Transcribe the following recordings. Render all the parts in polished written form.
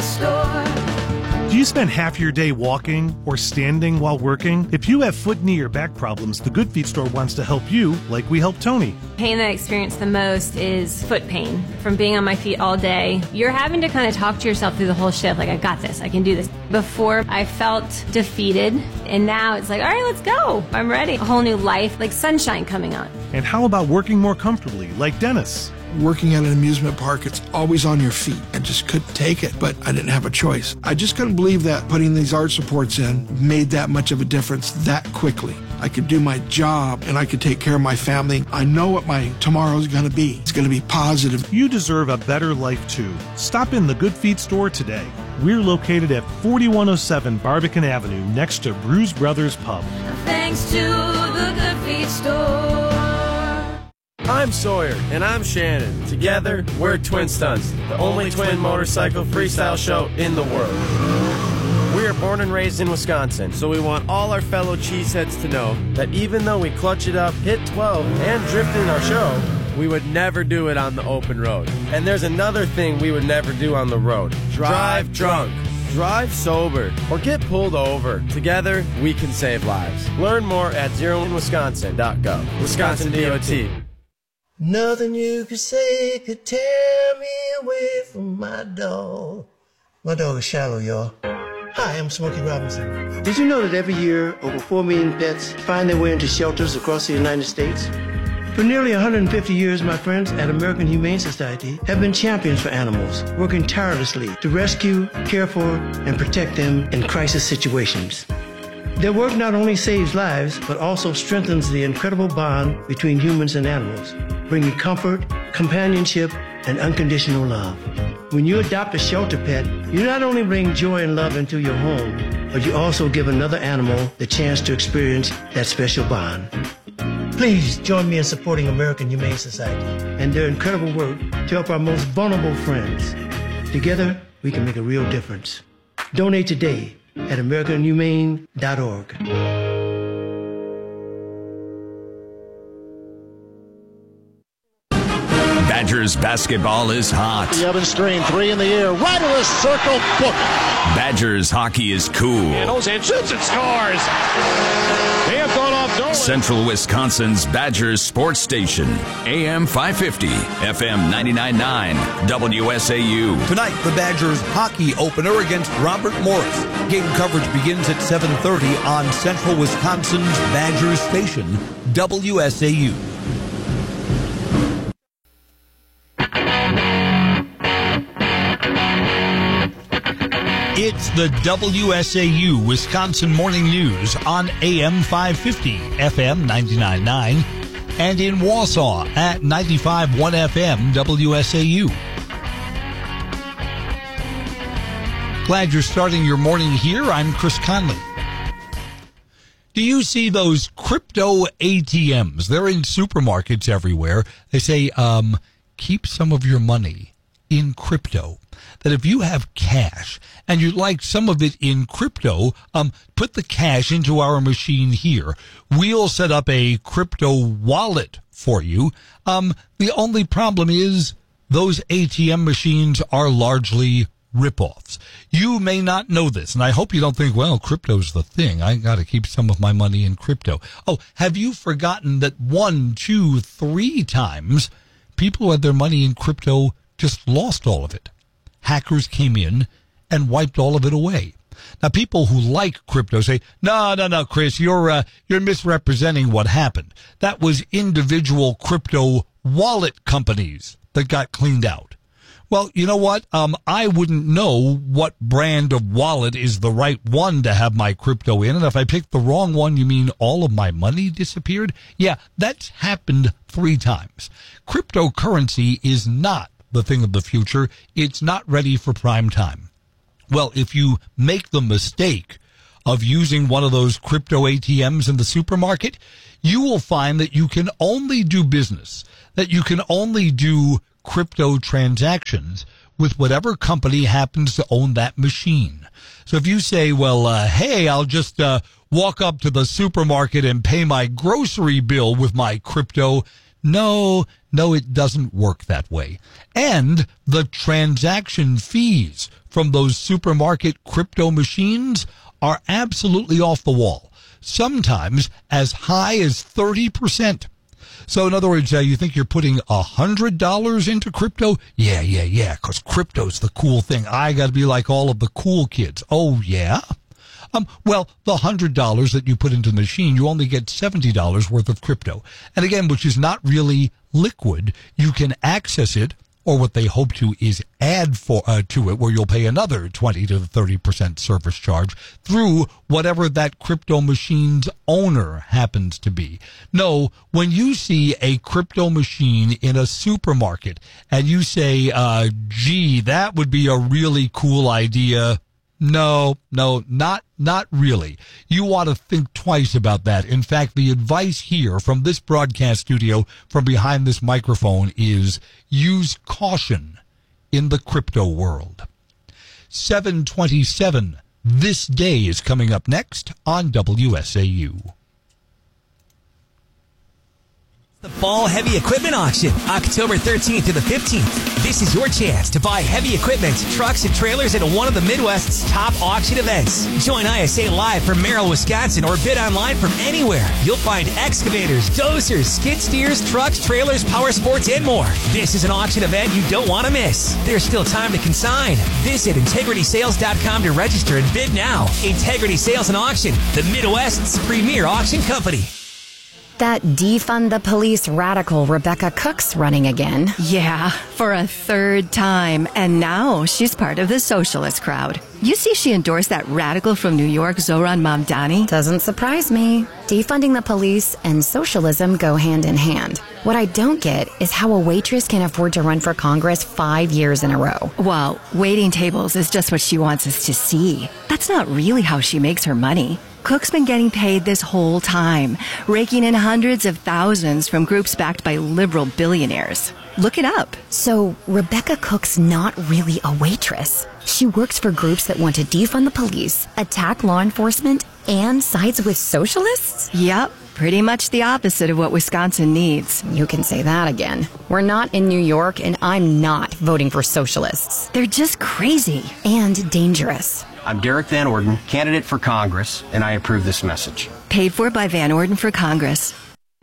store. Do you spend half your day walking or standing while working? If you have foot, knee, or back problems, the Good Feet store wants to help you like we helped Tony. Pain that I experience the most is foot pain from being on my feet all day. You're having to kind of talk to yourself through the whole shift, like, I got this, I can do this. Before, I felt defeated, and now it's like, all right, let's go. I'm ready. A whole new life, like sunshine coming on. And how about working more comfortably, like Dennis? Working at an amusement park, it's always on your feet. I just couldn't take it, but I didn't have a choice. I just couldn't believe that putting these arch supports in made that much of a difference that quickly. I could do my job and I could take care of my family. I know what my tomorrow's going to be. It's going to be positive. You deserve a better life too. Stop in the Good Feet store today. We're located at 4107 Barbican Avenue next to Bruise Brothers Pub. Thanks to the Good Feet store. I'm Sawyer. And I'm Shannon. Together, we're Twin Stunts, the only twin motorcycle freestyle show in the world. We are born and raised in Wisconsin, so we want all our fellow cheeseheads to know that even though we clutch it up, hit 12, and drift in our show, we would never do it on the open road. And there's another thing we would never do on the road. Drive drunk. Drive sober or get pulled over. Together, we can save lives. Learn more at zeroinwisconsin.gov. Wisconsin DOT. Nothing you could say could tear me away from my dog. My dog is Shallow, y'all. Hi, I'm Smokey Robinson. Did you know that every year, over 4 million pets find their way into shelters across the United States? For nearly 150 years, my friends at American Humane Society have been champions for animals, working tirelessly to rescue, care for, and protect them in crisis situations. Their work not only saves lives, but also strengthens the incredible bond between humans and animals, bringing comfort, companionship, and unconditional love. When you adopt a shelter pet, you not only bring joy and love into your home, but you also give another animal the chance to experience that special bond. Please join me in supporting American Humane Society and their incredible work to help our most vulnerable friends. Together, we can make a real difference. Donate today at AmericanHumane.org. Badgers basketball is hot. The Evans screen, three in the air, right of the circle, book. Badgers hockey is cool. And shoots and scores. They have gone off Dolan. Central Wisconsin's Badgers sports station, AM 550, FM 99.9, WSAU. Tonight, the Badgers hockey opener against Robert Morris. Game coverage begins at 7:30 on Central Wisconsin's Badgers station, WSAU. It's the WSAU Wisconsin Morning News on AM 550, FM 99.9, and in Wausau at 95.1 FM WSAU. Glad you're starting your morning here. I'm Chris Conley. Do you see those crypto ATMs? They're in supermarkets everywhere. They say, keep some of your money in crypto. That if you have cash and you'd like some of it in crypto, put the cash into our machine here. We'll set up a crypto wallet for you. The only problem is those ATM machines are largely ripoffs. You may not know this, and I hope you don't think, well, crypto's the thing. I got to keep some of my money in crypto. Oh, have you forgotten that 1, 2, 3 times people who had their money in crypto just lost all of it? Hackers came in and wiped all of it away. Now, people who like crypto say, no, Chris, you're misrepresenting what happened. That was individual crypto wallet companies that got cleaned out. Well, you know what? I wouldn't know what brand of wallet is the right one to have my crypto in. And if I picked the wrong one, you mean all of my money disappeared? Yeah, that's happened 3 times. Cryptocurrency is not the thing of the future. It's not ready for prime time. Well, if you make the mistake of using one of those crypto ATMs in the supermarket, you will find that you can only do business, that you can only do crypto transactions with whatever company happens to own that machine. So if you say, well, hey, I'll just walk up to the supermarket and pay my grocery bill with my crypto, No, it doesn't work that way. And the transaction fees from those supermarket crypto machines are absolutely off the wall, sometimes as high as 30%. So in other words, you think you're putting $100 into crypto? Yeah, because crypto's the cool thing. I got to be like all of the cool kids. Oh, yeah? Well, the $100 that you put into the machine, you only get $70 worth of crypto. And again, which is not really liquid. You can access it, or what they hope to is add to it, where you'll pay another 20 to 30% service charge through whatever that crypto machine's owner happens to be. No, when you see a crypto machine in a supermarket and you say, gee, that would be a really cool idea. No, not really. You ought to think twice about that. In fact, the advice here from this broadcast studio, from behind this microphone, is use caution in the crypto world. 7:27. This day is coming up next on WSAU. The Fall Heavy Equipment Auction, October 13th to the 15th. This is your chance to buy heavy equipment, trucks, and trailers at one of the Midwest's top auction events. Join ISA live from Merrill, Wisconsin, or bid online from anywhere. You'll find excavators, dozers, skid steers, trucks, trailers, power sports, and more. This is an auction event you don't want to miss. There's still time to consign. Visit integritysales.com to register and bid now. Integrity Sales and Auction, the Midwest's premier auction company. That defund the police radical Rebecca Cook's running again. Yeah, for a third time. And now she's part of the socialist crowd. You see she endorsed that radical from New York, Zohran Mamdani? Doesn't surprise me. Defunding the police and socialism go hand in hand. What I don't get is how a waitress can afford to run for Congress 5 years in a row. Well, waiting tables is just what she wants us to see. That's not really how she makes her money. Cook's been getting paid this whole time, raking in hundreds of thousands from groups backed by liberal billionaires. Look it up. So Rebecca Cook's not really a waitress. She works for groups that want to defund the police, attack law enforcement, and sides with socialists? Yep. Pretty much the opposite of what Wisconsin needs. You can say that again. We're not in New York, and I'm not voting for socialists. They're just crazy. And dangerous. I'm Derek Van Orden, candidate for Congress, and I approve this message. Paid for by Van Orden for Congress.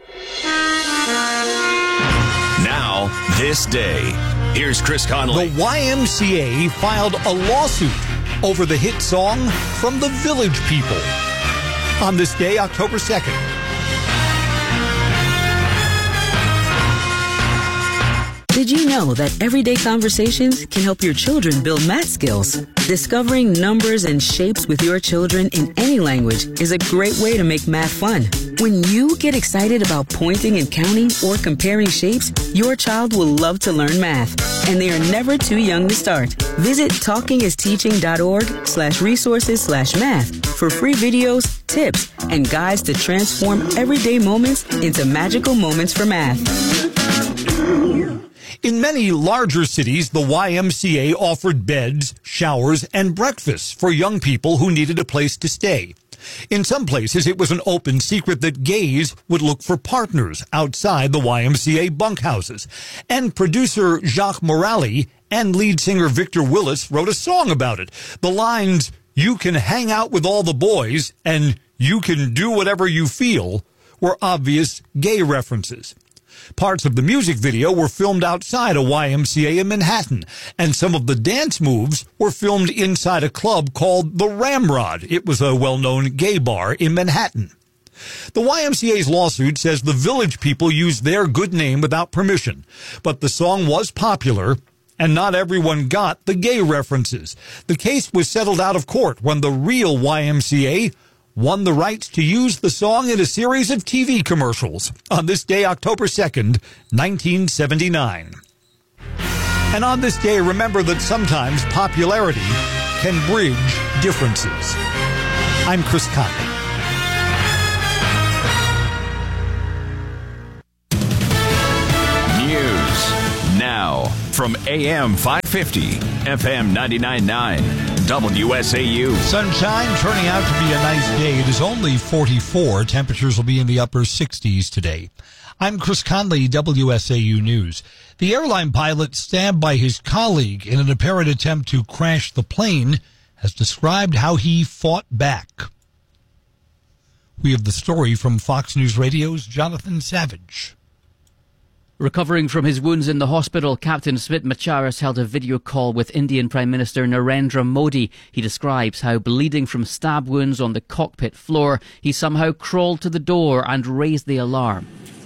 Now, this day. Here's Chris Conley. The YMCA filed a lawsuit over the hit song From the Village People on this day, October 2nd. Did you know that everyday conversations can help your children build math skills? Discovering numbers and shapes with your children in any language is a great way to make math fun. When you get excited about pointing and counting or comparing shapes, your child will love to learn math, and they are never too young to start. Visit talkingisteaching.org/resources/math for free videos, tips, and guides to transform everyday moments into magical moments for math. In many larger cities, the YMCA offered beds, showers, and breakfasts for young people who needed a place to stay. In some places, it was an open secret that gays would look for partners outside the YMCA bunkhouses. And producer Jacques Morali and lead singer Victor Willis wrote a song about it. The lines, "You can hang out with all the boys," and "You can do whatever you feel," were obvious gay references. Parts of the music video were filmed outside a YMCA in Manhattan, and some of the dance moves were filmed inside a club called the Ramrod. It was a well-known gay bar in Manhattan. The YMCA's lawsuit says the Village People used their good name without permission, but the song was popular, and not everyone got the gay references. The case was settled out of court when the real YMCA won the rights to use the song in a series of TV commercials on this day, October 2nd, 1979. And on this day, remember that sometimes popularity can bridge differences. I'm Chris Conley. News now from AM 550, FM 99.9. WSAU. Sunshine turning out to be a nice day. It is only 44. Temperatures will be in the upper 60s today. I'm Chris Conley, WSAU News. The airline pilot stabbed by his colleague in an apparent attempt to crash the plane has described how he fought back. We have the story from Fox News Radio's Jonathan Savage. Recovering from his wounds in the hospital, Captain Smit Macharas held a video call with Indian Prime Minister Narendra Modi. He describes how, bleeding from stab wounds on the cockpit floor, he somehow crawled to the door and raised the alarm.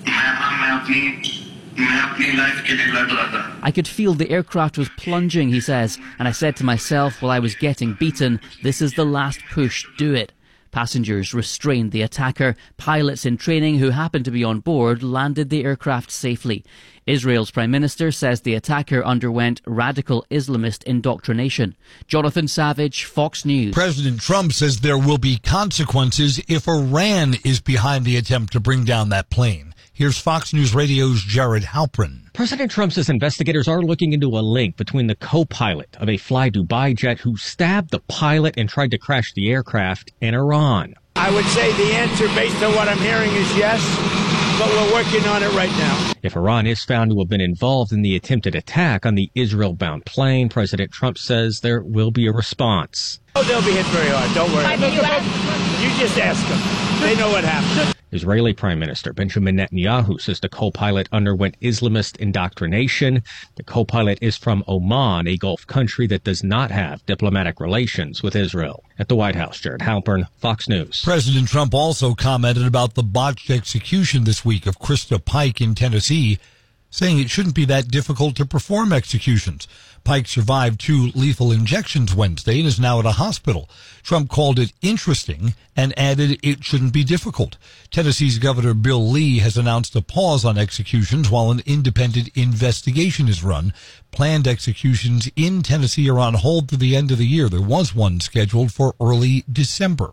I could feel the aircraft was plunging, he says, and I said to myself while I was getting beaten, this is the last push, do it. Passengers restrained the attacker. Pilots in training who happened to be on board landed the aircraft safely. Israel's Prime Minister says the attacker underwent radical Islamist indoctrination. Jonathan Savage, Fox News. President Trump says there will be consequences if Iran is behind the attempt to bring down that plane. Here's Fox News Radio's Jared Halpern. President Trump says investigators are looking into a link between the co-pilot of a Fly Dubai jet who stabbed the pilot and tried to crash the aircraft and Iran. I would say the answer based on what I'm hearing is yes, but we're working on it right now. If Iran is found to have been involved in the attempted attack on the Israel-bound plane, President Trump says there will be a response. Oh, they'll be hit very hard. Don't worry. You just ask them. They know what happened. Israeli Prime Minister Benjamin Netanyahu says the co-pilot underwent Islamist indoctrination. The co-pilot is from Oman, a Gulf country that does not have diplomatic relations with Israel. At the White House, Jared Halpern, Fox News. President Trump also commented about the botched execution this week of Krista Pike in Tennessee, saying it shouldn't be that difficult to perform executions. Pike survived 2 lethal injections Wednesday and is now at a hospital. Trump called it interesting and added it shouldn't be difficult. Tennessee's Governor Bill Lee has announced a pause on executions while an independent investigation is run. Planned executions in Tennessee are on hold through the end of the year. There was one scheduled for early December.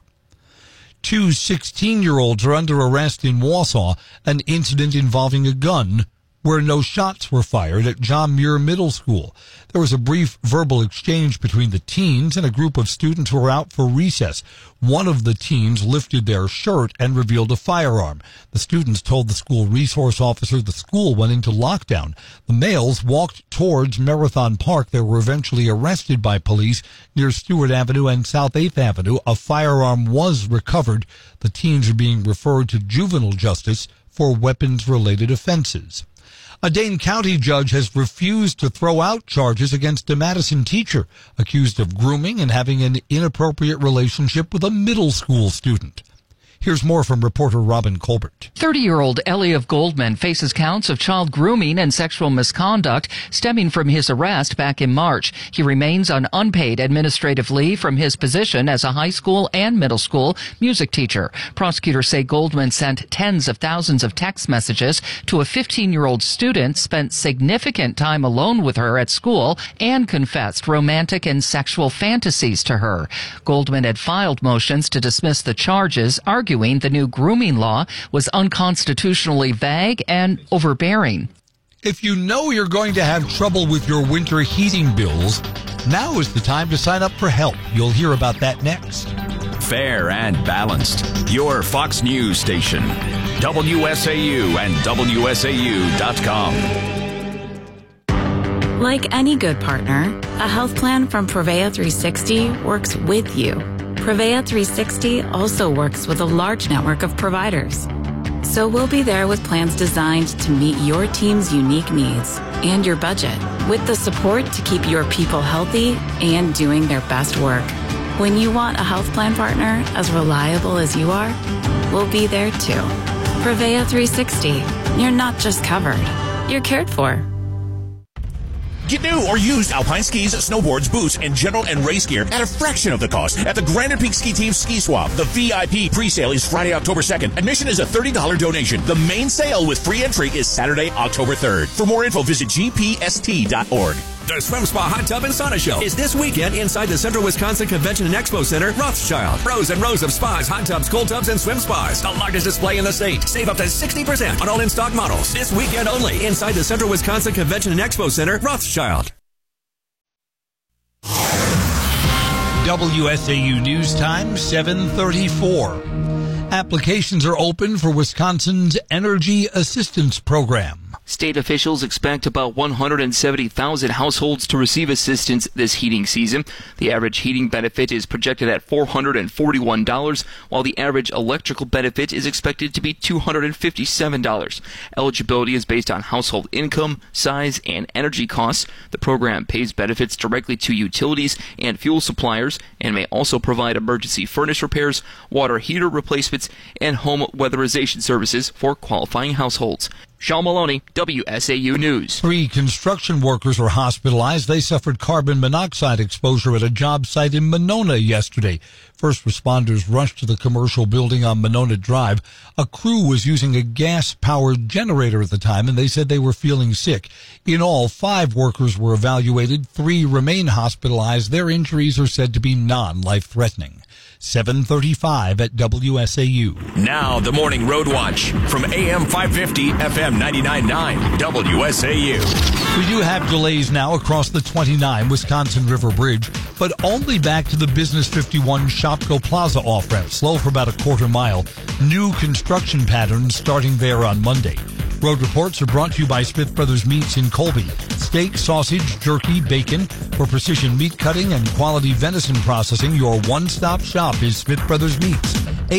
2 16-year-olds are under arrest in Wausau, an incident involving a gun where no shots were fired at John Muir Middle School. There was a brief verbal exchange between the teens and a group of students who were out for recess. One of the teens lifted their shirt and revealed a firearm. The students told the school resource officer the school went into lockdown. The males walked towards Marathon Park. They were eventually arrested by police near Stewart Avenue and South 8th Avenue. A firearm was recovered. The teens are being referred to juvenile justice for weapons-related offenses. A Dane County judge has refused to throw out charges against a Madison teacher accused of grooming and having an inappropriate relationship with a middle school student. Here's more from reporter Robin Colbert. 30-year-old Ellie of Goldman faces counts of child grooming and sexual misconduct stemming from his arrest back in March. He remains on unpaid administrative leave from his position as a high school and middle school music teacher. Prosecutors say Goldman sent tens of thousands of text messages to a 15-year-old student, spent significant time alone with her at school, and confessed romantic and sexual fantasies to her. Goldman had filed motions to dismiss the charges, arguing the new grooming law was unconstitutionally vague and overbearing. If you know you're going to have trouble with your winter heating bills, now is the time to sign up for help. You'll hear about that next. Fair and balanced. Your Fox News station. WSAU and WSAU.com. Like any good partner, a health plan from Prevea 360 works with you. Prevea 360 also works with a large network of providers. So we'll be there with plans designed to meet your team's unique needs and your budget, with the support to keep your people healthy and doing their best work. When you want a health plan partner as reliable as you are, we'll be there too. Prevea 360. You're not just covered, you're cared for. Get new or used Alpine skis, snowboards, boots, and general and race gear at a fraction of the cost at the Granite Peak Ski Team Ski Swap. The VIP pre-sale is Friday, October 2nd. Admission is a $30 donation. The main sale with free entry is Saturday, October 3rd. For more info, visit gpst.org. The Swim Spa Hot Tub and Sauna Show is this weekend inside the Central Wisconsin Convention and Expo Center, Rothschild. Rows and rows of spas, hot tubs, cold tubs, and swim spas. The largest display in the state. Save up to 60% on all in-stock models. This weekend only inside the Central Wisconsin Convention and Expo Center, Rothschild. WSAU News Time, 7:34. Applications are open for Wisconsin's Energy Assistance Program. State officials expect about 170,000 households to receive assistance this heating season. The average heating benefit is projected at $441, while the average electrical benefit is expected to be $257. Eligibility is based on household income, size, and energy costs. The program pays benefits directly to utilities and fuel suppliers and may also provide emergency furnace repairs, water heater replacements, and home weatherization services for qualifying households. Sean Maloney, WSAU News. 3 construction workers were hospitalized. They suffered carbon monoxide exposure at a job site in Monona yesterday. First responders rushed to the commercial building on Monona Drive. A crew was using a gas-powered generator at the time, and they said they were feeling sick. In all, 5 workers were evaluated. 3 remain hospitalized. Their injuries are said to be non-life-threatening. 7:35 at WSAU. Now the Morning Road Watch from AM 550, FM 99.9, WSAU. We do have delays now across the 29 Wisconsin River Bridge, but only back to the Business 51 Shopko Plaza off-ramp, slow for about a quarter mile. New construction patterns starting there on Monday. Road reports are brought to you by Smith Brothers Meats in Colby. Steak, sausage, jerky, bacon. For precision meat cutting and quality venison processing, your one-stop shop is Smith Brothers Meats,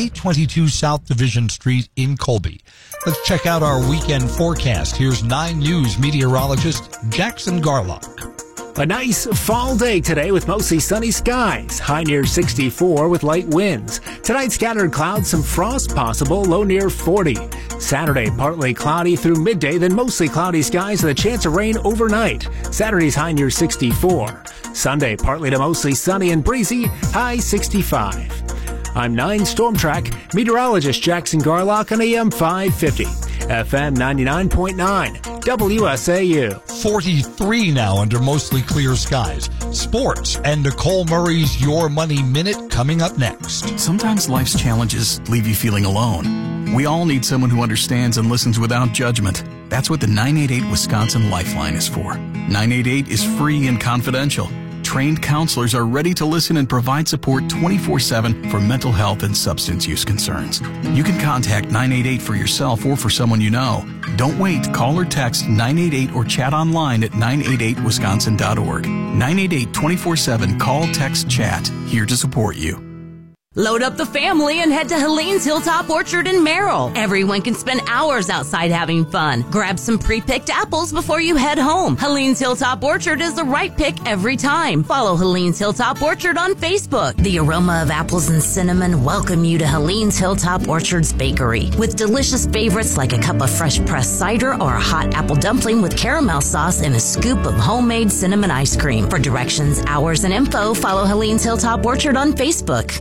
822 South Division Street in Colby. Let's check out our weekend forecast. Here's 9 News meteorologist Jackson Garlock. A nice fall day today with mostly sunny skies. High near 64 with light winds. Tonight, scattered clouds, some frost possible, low near 40. Saturday, partly cloudy through midday, then mostly cloudy skies with a chance of rain overnight. Saturday's high near 64. Sunday, partly to mostly sunny and breezy, high 65. I'm 9 Storm Track meteorologist Jackson Garlock on AM 550. FM 99.9, WSAU. 43 now under mostly clear skies. Sports and Nicole Murray's Your Money Minute coming up next. Sometimes life's challenges leave you feeling alone. We all need someone who understands and listens without judgment. That's what the 988 Wisconsin Lifeline is for. 988 is free and confidential. Trained counselors are ready to listen and provide support 24/7 for mental health and substance use concerns. You can contact 988 for yourself or for someone you know. Don't wait. Call or text 988 or chat online at 988wisconsin.org. 988 24/7 call, text, chat. Here to support you. Load up the family and head to Helene's Hilltop Orchard in Merrill. Everyone can spend hours outside having fun. Grab some pre-picked apples before you head home. Helene's Hilltop Orchard is the right pick every time. Follow Helene's Hilltop Orchard on Facebook. The aroma of apples and cinnamon welcome you to Helene's Hilltop Orchard's Bakery. With delicious favorites like a cup of fresh pressed cider or a hot apple dumpling with caramel sauce and a scoop of homemade cinnamon ice cream. For directions, hours, and info, follow Helene's Hilltop Orchard on Facebook.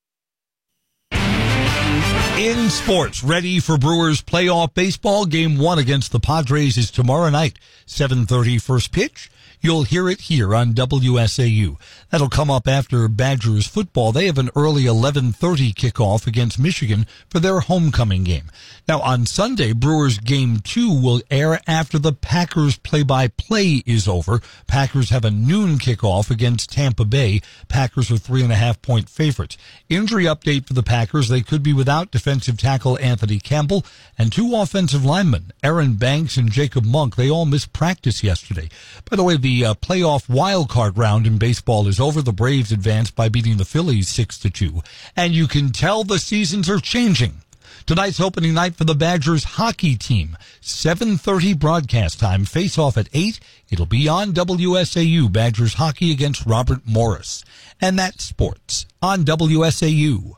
In sports, ready for Brewers playoff baseball. Game 1 against the Padres is tomorrow night, 7:30 first pitch. You'll hear it here on WSAU. That'll come up after Badgers football. They have an early 11:30 kickoff against Michigan for their homecoming game. Now, on Sunday, Brewers Game 2 will air after the Packers play-by-play is over. Packers have a noon kickoff against Tampa Bay. Packers are 3.5-point favorites. Injury update for the Packers. They could be without defensive tackle Anthony Campbell and 2 offensive linemen, Aaron Banks and Jacob Monk. They all missed practice yesterday. By the way, the playoff wildcard round in baseball is over. The Braves advanced by beating the Phillies 6-2. And you can tell the seasons are changing. Tonight's opening night for the Badgers hockey team. 7:30 broadcast time. Face off at 8. It'll be on WSAU. Badgers hockey against Robert Morris. And that's sports on WSAU.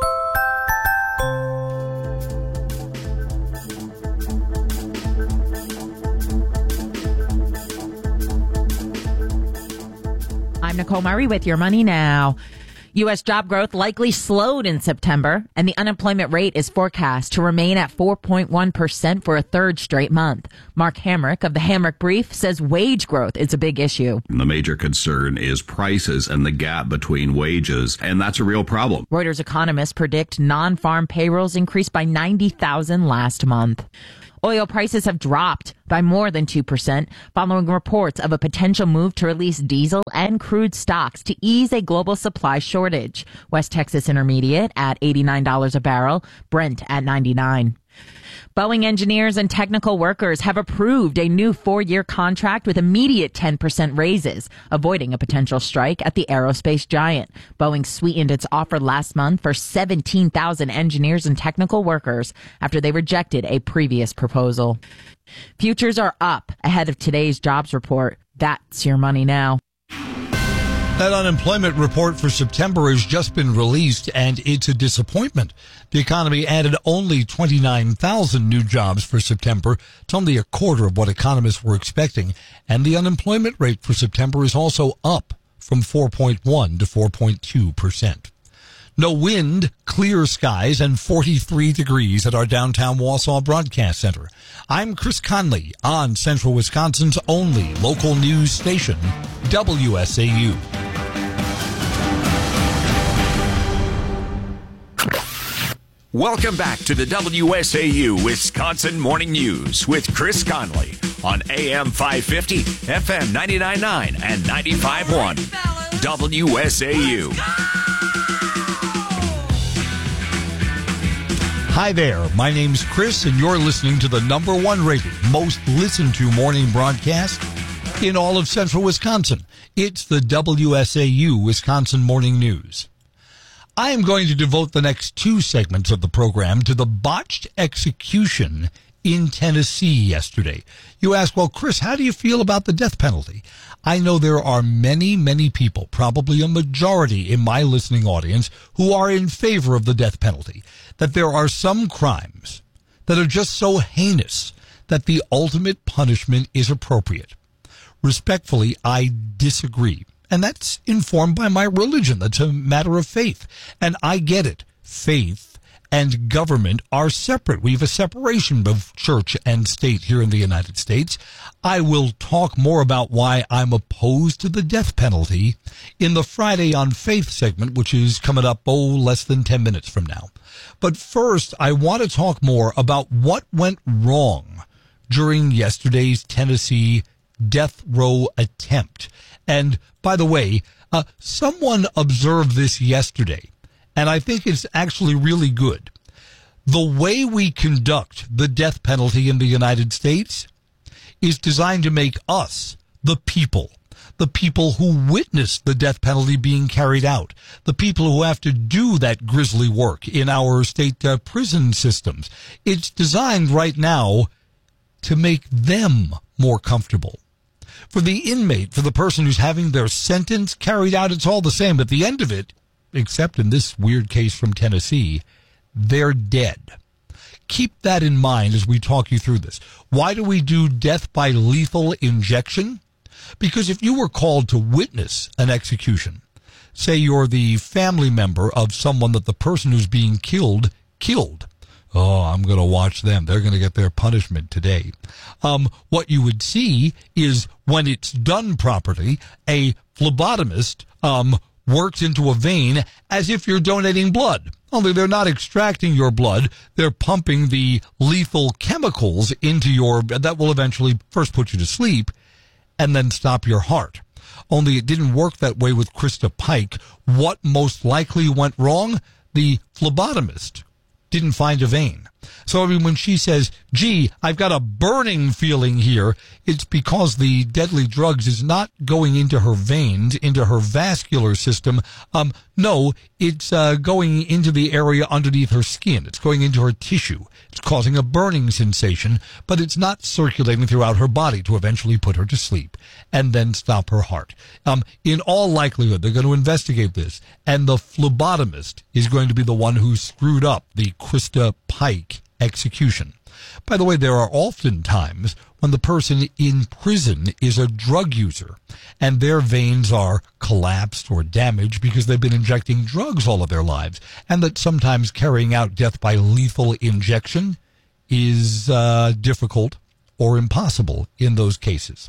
I'm Nicole Murray with Your Money Now. U.S. job growth likely slowed in September, and the unemployment rate is forecast to remain at 4.1% for a third straight month. Mark Hamrick of the Hamrick Brief says wage growth is a big issue. The major concern is prices and the gap between wages, and that's a real problem. Reuters economists predict non-farm payrolls increased by 90,000 last month. Oil prices have dropped. by more than 2% following reports of a potential move to release diesel and crude stocks to ease a global supply shortage. West Texas Intermediate at $89 a barrel, Brent at $99. Boeing engineers and technical workers have approved a new 4-year contract with immediate 10% raises, avoiding a potential strike at the aerospace giant. Boeing sweetened its offer last month for 17,000 engineers and technical workers after they rejected a previous proposal. Futures are up ahead of today's jobs report. That's your money now. That unemployment report for September has just been released, and it's a disappointment. The economy added only 29,000 new jobs for September. It's only a quarter of what economists were expecting. And the unemployment rate for September is also up from 4.1 to 4.2%. No wind, clear skies, and 43 degrees at our downtown Wausau Broadcast Center. I'm Chris Conley on Central Wisconsin's only local news station, WSAU. Welcome back to the WSAU Wisconsin Morning News with Chris Conley on AM 550, FM 99.9, and 95.1. WSAU. Hi there, my name's Chris, and you're listening to the number 1 rated, most listened to morning broadcast in all of central Wisconsin. It's the WSAU Wisconsin Morning News. I am going to devote the next 2 segments of the program to the botched execution in Tennessee yesterday. You ask, well, Chris, how do you feel about the death penalty? I know there are many, many people, probably a majority in my listening audience, who are in favor of the death penalty. That there are some crimes that are just so heinous that the ultimate punishment is appropriate. Respectfully, I disagree. And that's informed by my religion. That's a matter of faith. And I get it. Faith and government are separate. We have a separation of church and state here in the United States. I will talk more about why I'm opposed to the death penalty in the Friday on Faith segment, which is coming up, less than 10 minutes from now. But first, I want to talk more about what went wrong during yesterday's Tennessee death row attempt. And by the way, someone observed this yesterday, and I think it's actually really good. The way we conduct the death penalty in the United States is designed to make us, the people who witnessed the death penalty being carried out, the people who have to do that grisly work in our state prison systems. It's designed right now to make them more comfortable. For the inmate, for the person who's having their sentence carried out, it's all the same. At the end of it, except in this weird case from Tennessee, they're dead. Keep that in mind as we talk you through this. Why do we do death by lethal injection? Because if you were called to witness an execution, say you're the family member of someone that the person who's being killed. Oh, I'm going to watch them. They're going to get their punishment today. What you would see is when it's done properly, a phlebotomist works into a vein as if you're donating blood. Only they're not extracting your blood. They're pumping the lethal chemicals into that will eventually first put you to sleep and then stop your heart. Only it didn't work that way with Krista Pike. What most likely went wrong? The phlebotomist didn't find a vein. So when she says, gee, I've got a burning feeling here, it's because the deadly drugs is not going into her veins, into her vascular system. No, it's going into the area underneath her skin. It's going into her tissue. It's causing a burning sensation, but it's not circulating throughout her body to eventually put her to sleep and then stop her heart. In all likelihood, they're going to investigate this, and the phlebotomist is going to be the one who screwed up the Krista Pike execution. By the way, there are often times when the person in prison is a drug user and their veins are collapsed or damaged because they've been injecting drugs all of their lives, and that sometimes carrying out death by lethal injection is difficult or impossible in those cases.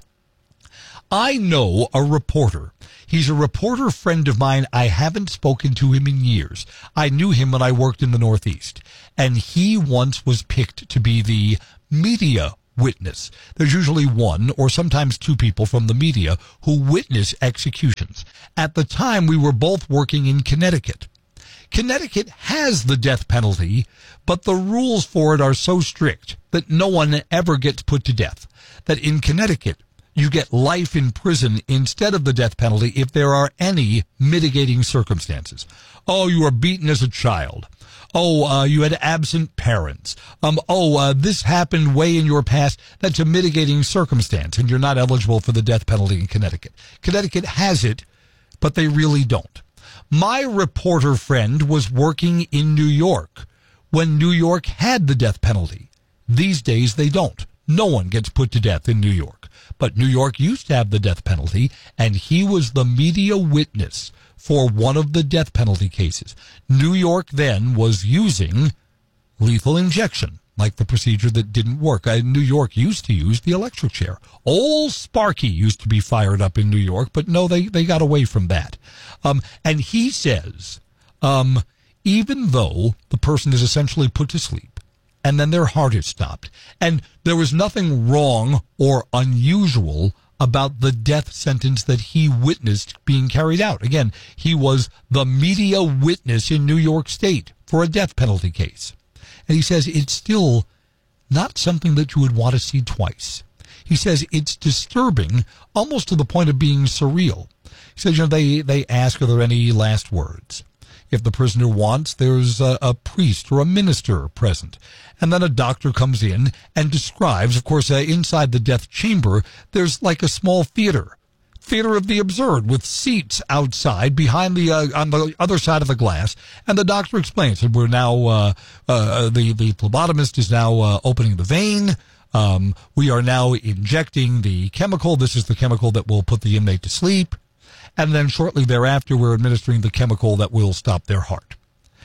I know a reporter. He's a reporter friend of mine. I haven't spoken to him in years. I knew him when I worked in the Northeast, and he once was picked to be the media witness. There's usually one or sometimes two people from the media who witness executions. At the time, we were both working in Connecticut. Connecticut has the death penalty, but the rules for it are so strict that no one ever gets put to death. That in Connecticut, you get life in prison instead of the death penalty if there are any mitigating circumstances. Oh, you were beaten as a child. Oh, you had absent parents. This happened way in your past. That's a mitigating circumstance, and you're not eligible for the death penalty in Connecticut. Connecticut has it, but they really don't. My reporter friend was working in New York when New York had the death penalty. These days, they don't. No one gets put to death in New York. But New York used to have the death penalty, and he was the media witness for one of the death penalty cases. New York then was using lethal injection, like the procedure that didn't work. New York used to use the electric chair. Old Sparky used to be fired up in New York, but no, they got away from that. And he says, even though the person is essentially put to sleep, and then their heart is stopped, and there was nothing wrong or unusual about the death sentence that he witnessed being carried out. Again, he was the media witness in New York State for a death penalty case. And he says it's still not something that you would want to see twice. He says it's disturbing, almost to the point of being surreal. He says, they ask, are there any last words? If the prisoner wants, there's a priest or a minister present. And then a doctor comes in and describes, of course, inside the death chamber, there's like a small theater of the absurd with seats outside behind on the other side of the glass. And the doctor explains that we're now, the phlebotomist is now opening the vein. We are now injecting the chemical. This is the chemical that will put the inmate to sleep. And then shortly thereafter, we're administering the chemical that will stop their heart.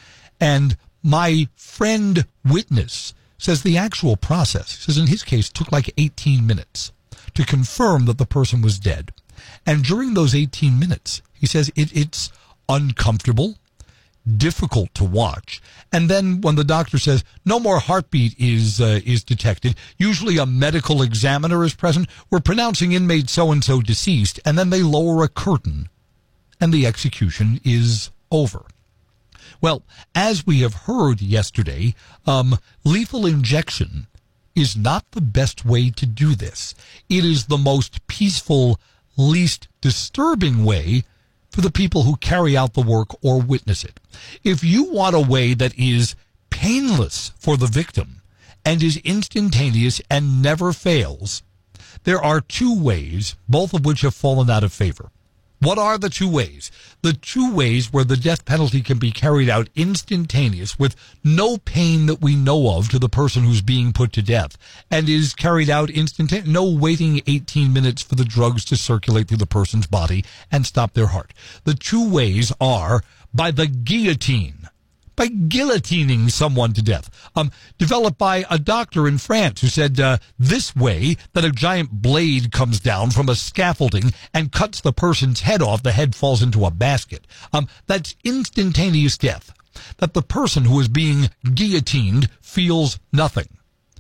And my friend witness says the actual process, says in his case, took like 18 minutes to confirm that the person was dead. And during those 18 minutes, he says it's uncomfortable, difficult to watch. And then when the doctor says no more heartbeat is detected, usually a medical examiner is present. We're pronouncing inmate so-and-so deceased, and then they lower a curtain, and the execution is over. Well, as we have heard yesterday, lethal injection is not the best way to do this. It is the most peaceful, least disturbing way for the people who carry out the work or witness it. If you want a way that is painless for the victim and is instantaneous and never fails, there are two ways, both of which have fallen out of favor. What are the two ways? The two ways where the death penalty can be carried out instantaneous with no pain that we know of to the person who's being put to death and is carried out instantaneous, no waiting 18 minutes for the drugs to circulate through the person's body and stop their heart. The two ways are by the guillotine, by guillotining someone to death, developed by a doctor in France who said this way that a giant blade comes down from a scaffolding and cuts the person's head off. The head falls into a basket. That's instantaneous death, that the person who is being guillotined feels nothing.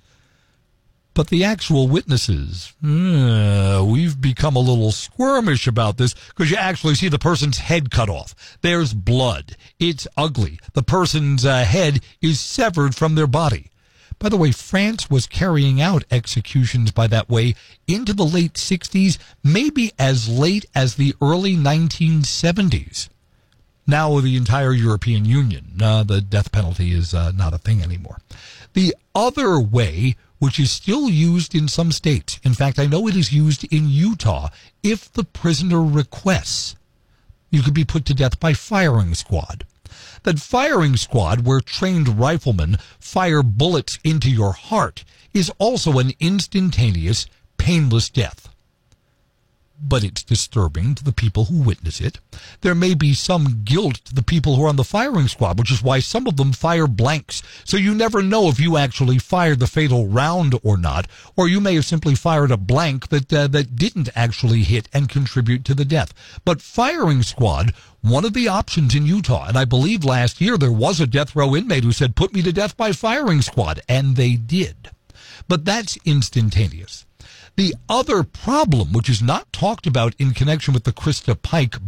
But the actual witnesses, we've become a little squirmish about this because you actually see the person's head cut off. There's blood. It's ugly. The person's head is severed from their body. By the way, France was carrying out executions by that way into the late 60s, maybe as late as the early 1970s. Now the entire European Union, the death penalty is not a thing anymore. The other way, which is still used in some states, in fact, I know it is used in Utah, if the prisoner requests, you could be put to death by firing squad. That firing squad, where trained riflemen fire bullets into your heart, is also an instantaneous, painless death. But it's disturbing to the people who witness it. There may be some guilt to the people who are on the firing squad, which is why some of them fire blanks. So you never know if you actually fired the fatal round or not, or you may have simply fired a blank that didn't actually hit and contribute to the death. But firing squad, one of the options in Utah, and I believe last year there was a death row inmate who said, put me to death by firing squad, and they did. but that's instantaneous. The other problem, which is not talked about in connection with the Krista Pike